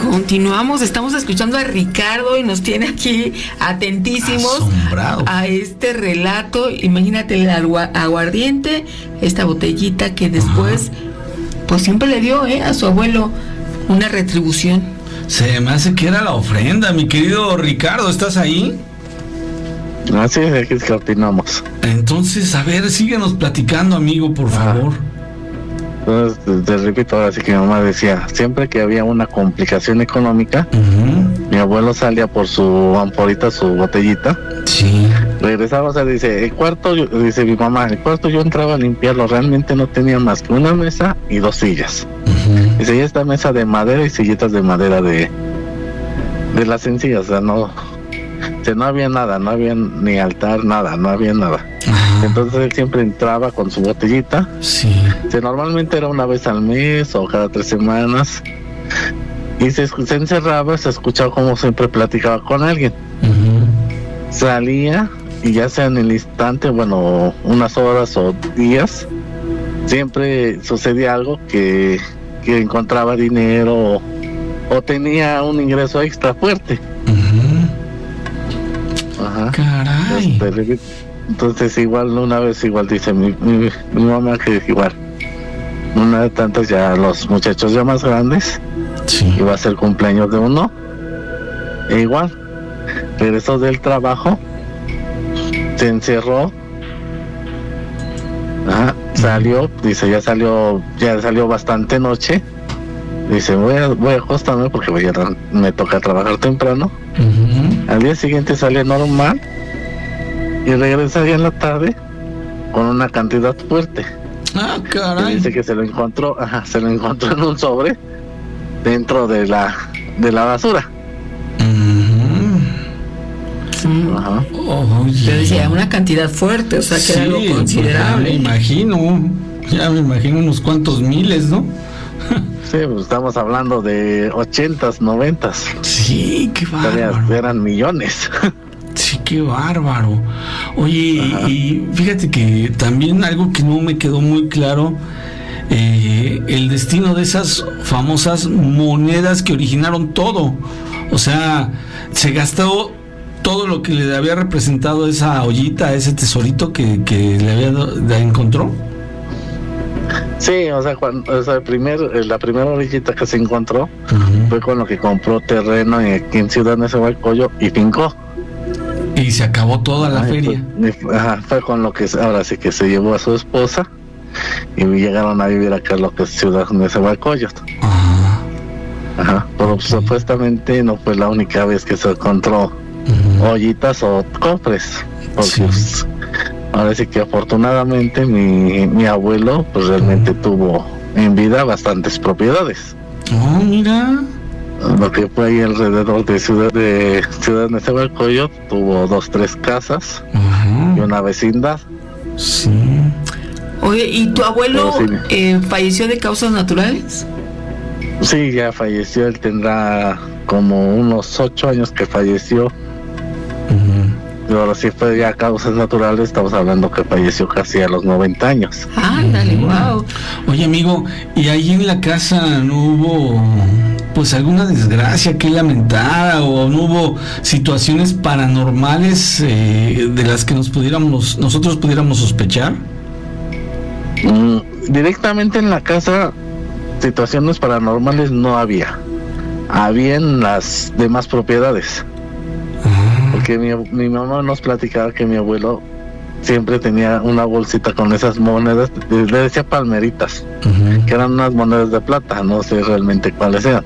Continuamos, estamos escuchando a Ricardo y nos tiene aquí atentísimos a este relato. Imagínate el aguardiente, esta botellita que después, pues siempre le dio a su abuelo una retribución. Se me hace que era la ofrenda, mi querido Ricardo, ¿estás ahí? Así es, aquí continuamos. Entonces, a ver, síguenos platicando, amigo, por favor. Entonces, te repito, ahora sí que mi mamá decía, siempre que había una complicación económica, mi abuelo salía por su amporita, su botellita. Sí. Regresaba, o sea, dice, el cuarto, dice mi mamá, el cuarto yo entraba a limpiarlo, realmente no tenía más que una mesa y 2 sillas. Dice, y esta mesa de madera y sillitas de madera de las sencillas, o sea, no había nada, no había ni altar, nada, no había nada. Entonces él siempre entraba con su botellita. Sí. Normalmente era una vez al mes o cada 3 semanas. Y se encerraba, se escuchaba como siempre platicaba con alguien. Salía y ya sea en el instante, bueno, unas horas o días, siempre sucedía algo que encontraba dinero o tenía un ingreso extra fuerte. Ajá. Caray. Entonces igual una vez dice mi mamá que igual una de tantas ya los muchachos ya más grandes, iba a ser cumpleaños de uno, e igual regresó del trabajo, se encerró, salió, dice ya salió bastante noche, dice voy a acostarme porque me toca trabajar temprano. Al día siguiente sale normal y regresa ya en la tarde con una cantidad fuerte. Caray. Dice que se lo encontró en un sobre dentro de la basura. Te decía una cantidad fuerte, o sea que era algo considerable. Ya me imagino unos cuantos miles, ¿no? Sí, pues estamos hablando de 80s, 90s. Sí, qué bárbaro. Eran millones. Sí, qué bárbaro. Oye, y fíjate que también algo que no me quedó muy claro, el destino de esas famosas monedas que originaron todo. O sea, se gastó todo lo que le había representado esa ollita, ese tesorito que le encontró. Sí, o sea, la primera orillita que se encontró fue con lo que compró terreno aquí en Ciudad Nezahualcóyotl y fincó. Y se acabó toda la feria. Fue con lo que ahora sí que se llevó a su esposa y llegaron a vivir acá en lo que es Ciudad Nezahualcóyotl. Pero supuestamente no fue la única vez que se encontró ollitas o cofres, porque ahora sí que afortunadamente mi abuelo pues realmente tuvo en vida bastantes propiedades. Mira. Lo que fue ahí alrededor de Ciudad Nezahualcóyotl, tuvo 2-3 casas y una vecindad. Sí. Oye, ¿y tu abuelo falleció de causas naturales? Sí, ya falleció, él tendrá como unos 8 años que falleció. Pero ahora sí fue ya causas naturales, estamos hablando que falleció casi a los 90 años. Ándale, wow. Oye, amigo, ¿y ahí en la casa no hubo pues alguna desgracia que lamentar o no hubo situaciones paranormales de las que nosotros pudiéramos sospechar? Directamente en la casa situaciones paranormales no había. Había en las demás propiedades. Porque mi mamá nos platicaba que mi abuelo siempre tenía una bolsita con esas monedas, le decía palmeritas, que eran unas monedas de plata, no sé realmente cuáles eran.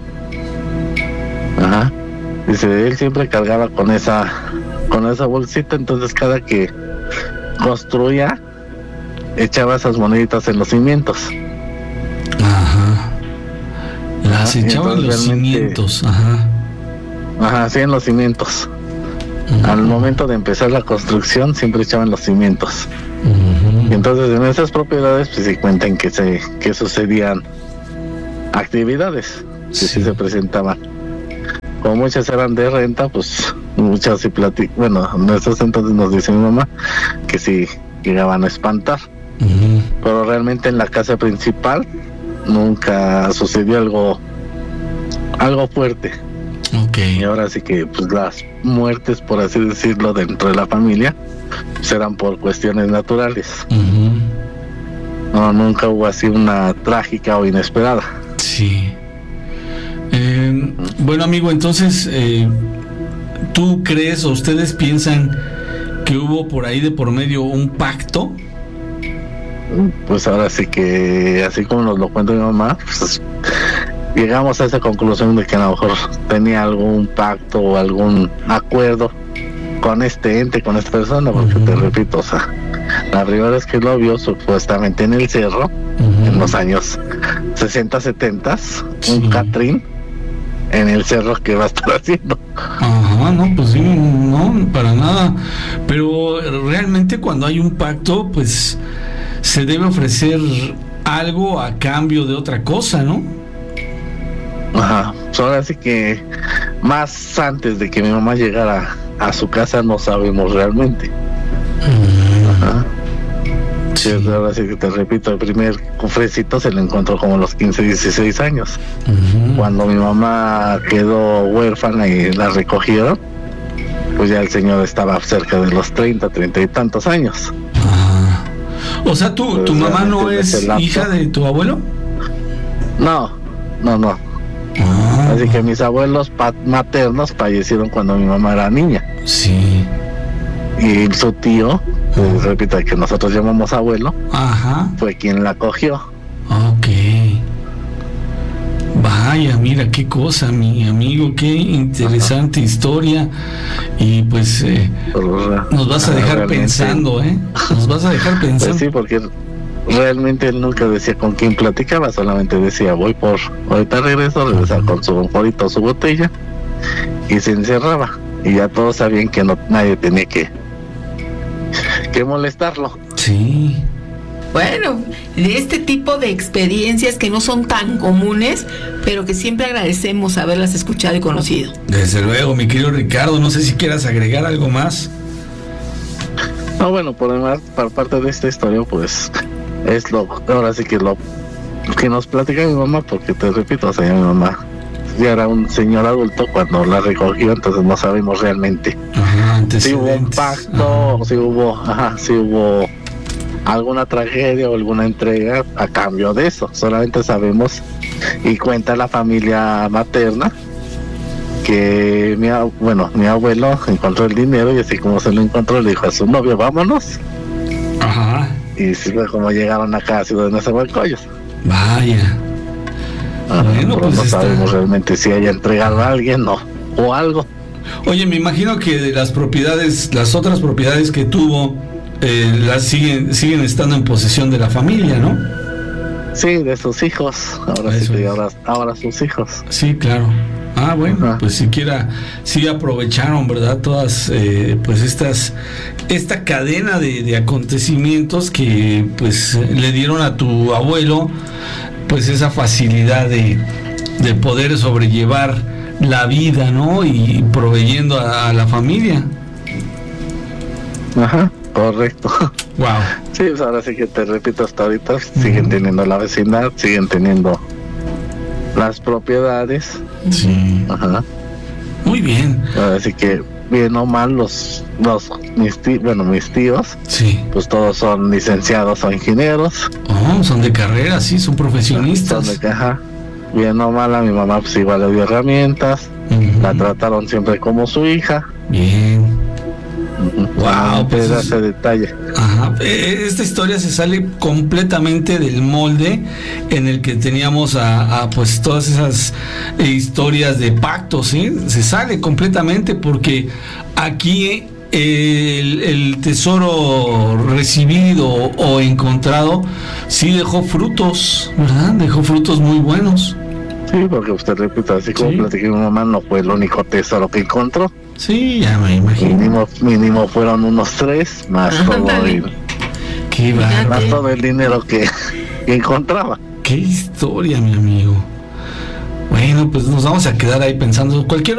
Dice, él siempre cargaba con esa bolsita, entonces cada que construía, echaba esas moneditas en los cimientos. Las echaba en los cimientos. Sí, en los cimientos. Al momento de empezar la construcción siempre echaban los cimientos. Y entonces en esas propiedades pues se cuentan que sucedían actividades que sí se presentaban. Como muchas eran de renta, pues muchas sí bueno, en esos entonces nos dice mi mamá que sí llegaban a espantar. Pero realmente en la casa principal nunca sucedió algo algo fuerte. Okay. Y ahora sí que pues las muertes, por así decirlo, dentro de la familia serán por cuestiones naturales. No, nunca hubo así una trágica o inesperada. Sí. Bueno, amigo, entonces, ¿tú crees o ustedes piensan que hubo por ahí de por medio un pacto? Pues ahora sí que, así como nos lo cuenta mi mamá, pues llegamos a esa conclusión de que a lo mejor tenía algún pacto o algún acuerdo con este ente, con esta persona, porque te repito, o sea, la primera vez que lo vio supuestamente en el cerro, en los años 60, 70, un Catrín en el cerro, que va a estar haciendo. Ajá, no, pues sí, no, para nada. Pero realmente cuando hay un pacto, pues se debe ofrecer algo a cambio de otra cosa, ¿no? Ajá, pues ahora sí que más antes de que mi mamá llegara a su casa no sabemos realmente. Ajá. Sí, ahora sí que te repito, el primer cofrecito se lo encontró como a los 15, 16 años. Cuando mi mamá quedó huérfana y la recogieron, pues ya el señor estaba cerca de los 30 y tantos años. O sea, ¿tu mamá no es hija de tu abuelo? No. Así que mis abuelos maternos fallecieron cuando mi mamá era niña. Sí. Y su tío, repito, que nosotros llamamos abuelo, fue quien la cogió. Ok. Vaya, mira qué cosa, mi amigo, qué interesante historia. Y pues nos vas a dejar pensando, Nos vas a dejar pensando. Pues sí, porque realmente él nunca decía con quién platicaba, solamente decía, ahorita regreso, regresar con su bonjorito, su botella, y se encerraba. Y ya todos sabían que nadie tenía que molestarlo. Sí. Bueno, de este tipo de experiencias que no son tan comunes, pero que siempre agradecemos haberlas escuchado y conocido. Desde luego, mi querido Ricardo, no sé si quieras agregar algo más. No, bueno, por parte de esta historia, pues es ahora sí que lo que nos platica mi mamá, porque te repito, o sea, mi mamá ya era un señor adulto cuando la recogió, entonces no sabemos realmente si hubo un pacto, o si hubo alguna tragedia o alguna entrega a cambio de eso. Solamente sabemos, y cuenta la familia materna, que mi abuelo encontró el dinero, y así como se lo encontró, le dijo a su novio, vámonos. Y sí, fue como llegaron acá a Ciudad de Nezahualcóyotl. Vaya. Bueno, pues no sabemos realmente si haya entregado a alguien o algo. Oye, me imagino que de las otras propiedades que tuvo, las siguen estando en posesión de la familia, ¿no? Sí, de sus hijos. Ahora sus hijos. Sí, claro. Bueno, pues sí aprovecharon, ¿verdad? Todas, pues esta cadena de acontecimientos que pues le dieron a tu abuelo, pues esa facilidad de poder sobrellevar la vida, ¿no? Y proveyendo a la familia. Ajá, correcto. Wow. Sí, pues ahora sí que te repito, hasta ahorita siguen teniendo la vecindad, siguen teniendo las propiedades. Sí. Ajá. Muy bien. Así que bien o mal mis tíos, sí, pues todos son licenciados o ingenieros. Son de carrera, sí, son profesionistas. Son de caja. Bien o mal, a mi mamá pues igual le dio herramientas, la trataron siempre como su hija. Bien. Wow, pues ese detalle. Esta historia se sale completamente del molde en el que teníamos a pues todas esas historias de pactos, ¿sí? Se sale completamente porque aquí el tesoro recibido o encontrado sí dejó frutos, ¿verdad? Dejó frutos muy buenos. Sí, porque usted repito, así como platiqué mi mamá, no fue el único tesoro que encontró. Sí, ya me imagino. Mínimo fueron unos 3, más todo el dinero que encontraba. Qué historia, mi amigo. Bueno, pues nos vamos a quedar ahí pensando. Cualquier